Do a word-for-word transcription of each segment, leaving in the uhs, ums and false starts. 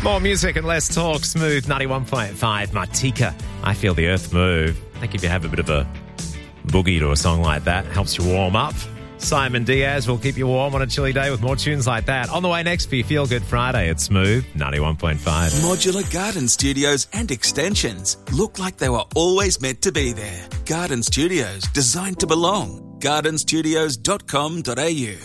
More music and less talk. Smooth ninety-one point five. Martika, I Feel the Earth Move. I think if you have a bit of a boogie to a song like that, helps you warm up. Simon Diaz will keep you warm on a chilly day with more tunes like that. On the way next for your Feel Good Friday, it's Smooth ninety-one point five. Modular garden studios and extensions look like they were always meant to be there. Garden studios designed to belong. garden studios dot com dot a u.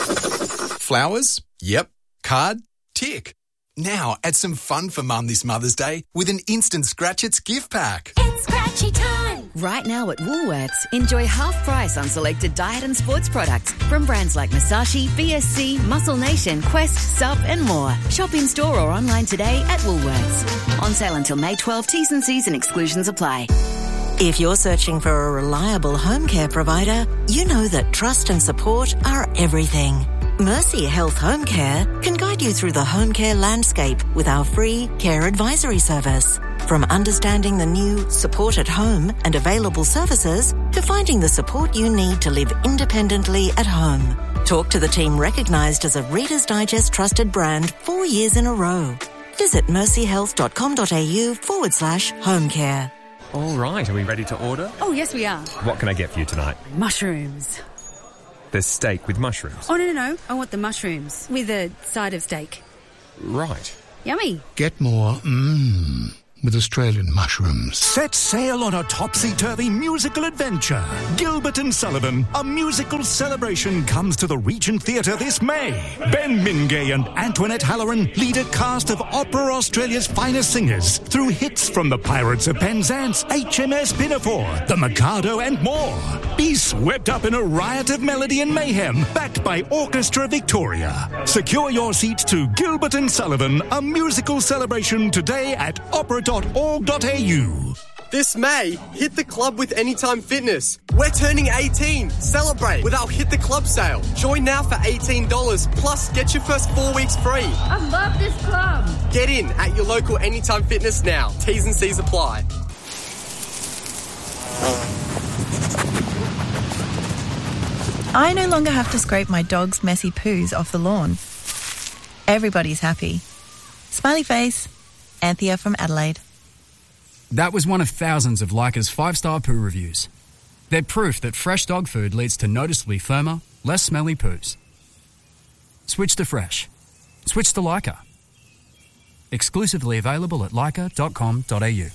Flowers? Yep. Card? Tick. Now add some fun for Mum this Mother's Day with an instant Scratch-Its gift pack. It's Scratchy time! Right now at Woolworths, enjoy half price on selected diet and sports products from brands like Masashi, B S C, Muscle Nation, Quest, Sub and more. Shop in store or online today at Woolworths. On sale until May twelfth. T's and C's and exclusions apply. If you're searching for a reliable home care provider, you know that trust and support are everything. Mercy Health Home Care can guide you through the home care landscape with our free care advisory service. From understanding the new support at home and available services to finding the support you need to live independently at home. Talk to the team recognised as a Reader's Digest trusted brand four years in a row. Visit mercyhealth.com.au forward slash home care. All right, are we ready to order? Oh, yes, we are. What can I get for you tonight? Mushrooms. There's steak with mushrooms. Oh, no, no, no. I want the mushrooms with a side of steak. Right. Yummy. Get more mmm with Australian mushrooms. Set sail on a topsy-turvy musical adventure. Gilbert and Sullivan, a musical celebration, comes to the Regent Theatre this May. Ben Mingay and Antoinette Halloran lead a cast of Opera Australia's finest singers through hits from the Pirates of Penzance, H M S Pinafore, The Mikado and more. Be swept up in a riot of melody and mayhem, backed by Orchestra Victoria. Secure your seats to Gilbert and Sullivan, a musical celebration today at opera dot org dot a u. This May, hit the club with Anytime Fitness. We're turning eighteen. Celebrate with our Hit the Club sale. Join now for eighteen dollars, plus get your first four weeks free. I love this club. Get in at your local Anytime Fitness now. T's and C's apply. I no longer have to scrape my dog's messy poos off the lawn. Everybody's happy. Smiley face. Anthea from Adelaide. That was one of thousands of Leica's five-star poo reviews. They're proof that fresh dog food leads to noticeably firmer, less smelly poos. Switch to fresh. Switch to Leica. Exclusively available at leica dot com dot a u.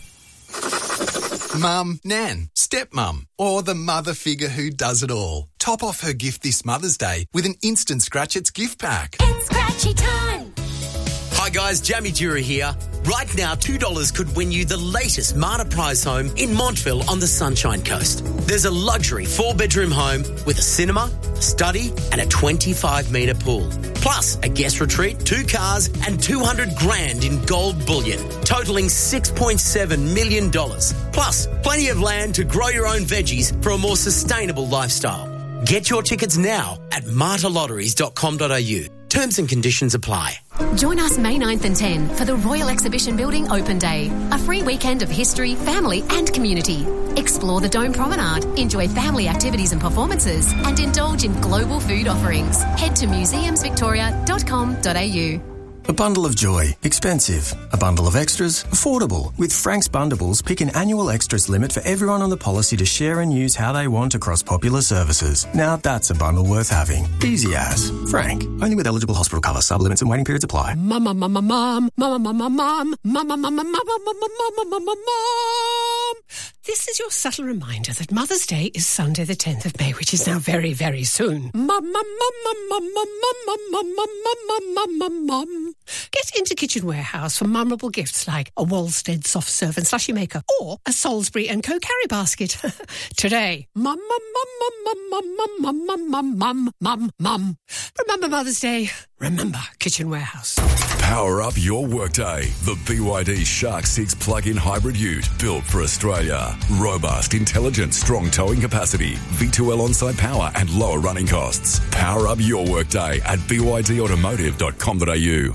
Mum, Nan, stepmum, or the mother figure who does it all. Top off her gift this Mother's Day with an instant Scratch-Its gift pack. It's Scratchy time! Hi guys, Jamie Dura here. Right now, two dollars could win you the latest Marta Prize home in Montville on the Sunshine Coast. There's a luxury four-bedroom home with a cinema, a study and a twenty-five metre pool. Plus, a guest retreat, two cars and two hundred grand in gold bullion, totalling six point seven million dollars. Plus, plenty of land to grow your own veggies for a more sustainable lifestyle. Get your tickets now at marta lotteries dot com dot a u. Terms and conditions apply. Join us May ninth and tenth for the Royal Exhibition Building Open Day, a free weekend of history, family and community. Explore the Dome Promenade, enjoy family activities and performances, and indulge in global food offerings. Head to museums victoria dot com dot a u. A bundle of joy, expensive. A bundle of extras, affordable. With Frank's Bundables, pick an annual extras limit for everyone on the policy to share and use how they want across popular services. Now that's a bundle worth having. Easy as. Frank. Only with eligible hospital cover. Sub-limits and waiting periods apply. Mama, mama, mom. Mama, mama, mom. Mama, mama, mama, mama, mama, mama, mom. This is your subtle reminder that Mother's Day is Sunday the tenth of May, which is now very, very soon. Mama, mama, mama, mama, mama, mama, mama, mom. Get into Kitchen Warehouse for memorable gifts like a Walstead soft serve and slushy maker or a Salisbury and Co carry basket. Today, mum, mum, mum, mum, mum, mum, mum, mum, mum, mum, mum, mum. Remember Mother's Day. Remember Kitchen Warehouse. Power up your workday. The B Y D Shark six plug-in hybrid ute built for Australia. Robust, intelligent, strong towing capacity, V two L on-site power and lower running costs. Power up your workday at b y d automotive dot com dot a u.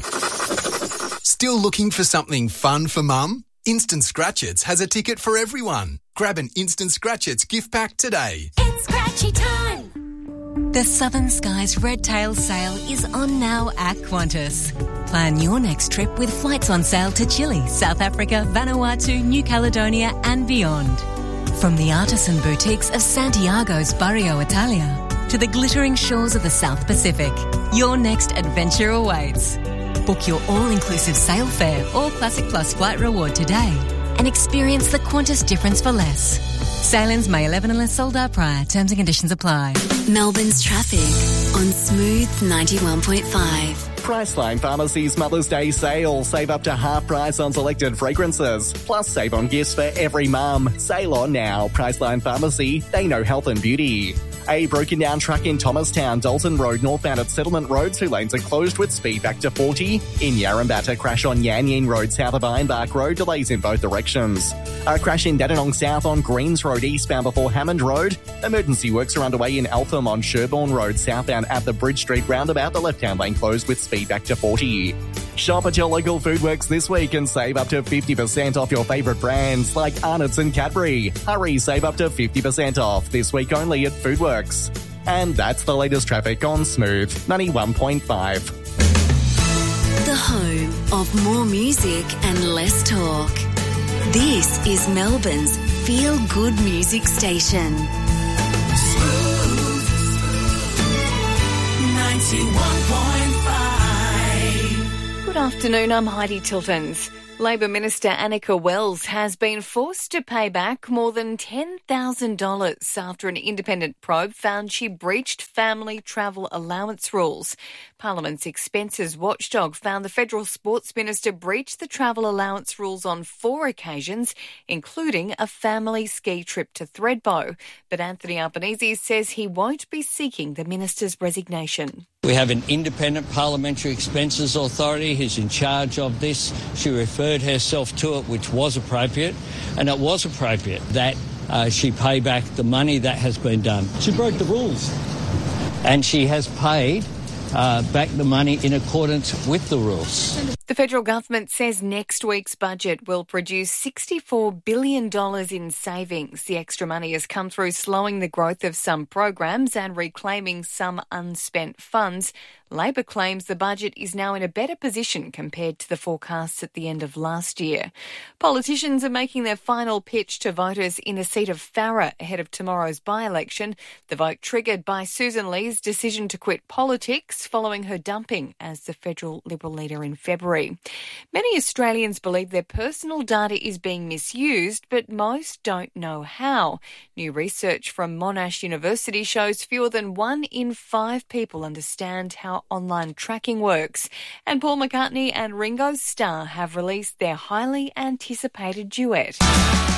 Still looking for something fun for Mum? Instant Scratch-Its has a ticket for everyone. Grab an Instant Scratch-Its gift pack today. It's Scratchy time! The Southern Skies Red Tail sale is on now at Qantas. Plan your next trip with flights on sale to Chile, South Africa, Vanuatu, New Caledonia and beyond. From the artisan boutiques of Santiago's Barrio Italia to the glittering shores of the South Pacific, your next adventure awaits. Book your all-inclusive sail fare or Classic Plus flight reward today and experience the Qantas difference for less. Sailings May eleventh unless sold out prior. Terms and conditions apply. Melbourne's traffic on Smooth ninety-one point five. Priceline Pharmacy's Mother's Day sale. Save up to half price on selected fragrances. Plus save on gifts for every mum. Sale on now. Priceline Pharmacy. They know health and beauty. A broken down truck in Thomastown, Dalton Road, northbound at Settlement Road. Two lanes are closed with speed back to forty. In Yarrambatta, crash on Yan Yin Road, south of Ironbark Road. Delays in both directions. A crash in Dandenong South on Greens Road, eastbound before Hammond Road. Emergency works are underway in Eltham on Sherborne Road, southbound at the Bridge Street roundabout. The left-hand lane closed with speed back to forty. Shop at your local Foodworks this week and save up to fifty percent off your favourite brands like Arnott's and Cadbury. Hurry, save up to fifty percent off this week only at Foodworks. And that's the latest traffic on Smooth ninety-one point five. The home of more music and less talk. This is Melbourne's feel-good music station. Smooth ninety-one point five. Good afternoon, I'm Heidi Tiltons. Labor Minister Annika Wells has been forced to pay back more than ten thousand dollars after an independent probe found she breached family travel allowance rules. Parliament's expenses watchdog found the federal sports minister breached the travel allowance rules on four occasions, including a family ski trip to Thredbo. But Anthony Albanese says he won't be seeking the minister's resignation. We have an independent parliamentary expenses authority who's in charge of this. She referred herself to it, which was appropriate, and it was appropriate that uh, she pay back the money that has been done. She broke the rules. And she has paid uh, back the money in accordance with the rules. The federal government says next week's budget will produce sixty-four billion dollars in savings. The extra money has come through slowing the growth of some programs and reclaiming some unspent funds. Labor claims the budget is now in a better position compared to the forecasts at the end of last year. Politicians are making their final pitch to voters in the seat of Farrer ahead of tomorrow's by-election. The vote triggered by Susan Lee's decision to quit politics following her dumping as the federal Liberal leader in February. Many Australians believe their personal data is being misused, but most don't know how. New research from Monash University shows fewer than one in five people understand how online tracking works. And Paul McCartney and Ringo Starr have released their highly anticipated duet.